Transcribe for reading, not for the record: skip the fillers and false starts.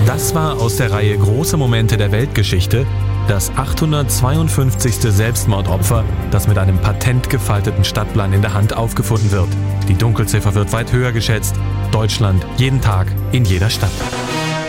Das war aus der Reihe Große Momente der Weltgeschichte das 852. Selbstmordopfer, das mit einem patent gefalteten Stadtplan in der Hand aufgefunden wird. Die Dunkelziffer wird weit höher geschätzt. Deutschland, jeden Tag, in jeder Stadt.